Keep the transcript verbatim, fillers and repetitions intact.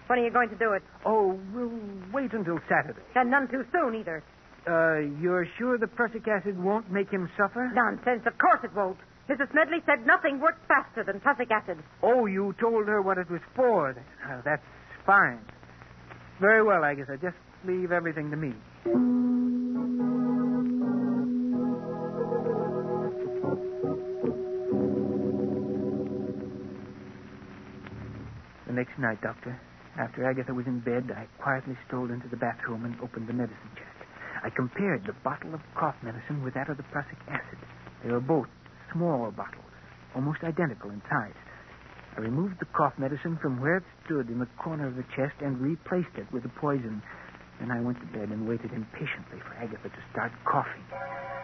When are you going to do it? Oh, we'll wait until Saturday. And none too soon, either. Uh, you're sure the prussic acid won't make him suffer? Nonsense. Of course it won't. Missus Smedley said nothing works faster than prussic acid. Oh, you told her what it was for. Uh, that's fine. Very well, Agatha. Just leave everything to me. The next night, Doctor, after Agatha was in bed, I quietly strolled into the bathroom and opened the medicine chest. I compared the bottle of cough medicine with that of the prussic acid. They were both small bottles, almost identical in size. I removed the cough medicine from where it stood in the corner of the chest and replaced it with the poison. Then I went to bed and waited impatiently for Agatha to start coughing.